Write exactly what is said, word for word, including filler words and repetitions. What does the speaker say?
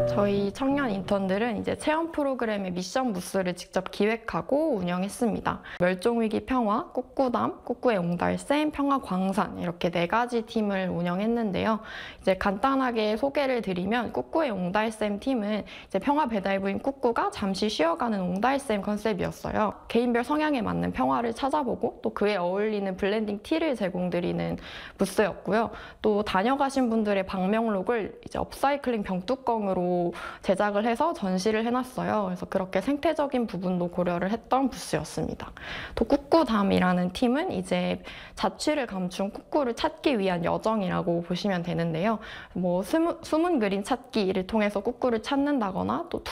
저희 청년 인턴들은 이제 체험 프로그램의 미션 부스를 직접 기획하고 운영했습니다. 멸종위기 평화, 꾸꾸담, 꾸꾸의 옹달샘, 평화광산 이렇게 네 가지 팀을 운영했는데요. 이제 간단하게 소개를 드리면 꾸꾸의 옹달샘 팀은 이제 평화 배달부인 꾸꾸가 잠시 쉬어가는 옹달샘 컨셉이었어요. 개인별 성향에 맞는 평화를 찾아보고 또 그에 어울리는 블렌딩 티를 제공드리는 부스였고요. 또 다녀가신 분들의 방명록을 이제 업사이클링 병뚜껑으로 제작을 해서 전시를 해놨어요. 그래서 그렇게 생태적인 부분도 고려를 했던 부스였습니다. 또 꾸꾸담이라는 팀은 이제 자취를 감춘 꾸꾸를 찾기 위한 여정이라고 보시면 되는데요. 뭐 숨은, 숨은 그림 찾기를 통해서 꾸꾸를 찾는다거나 또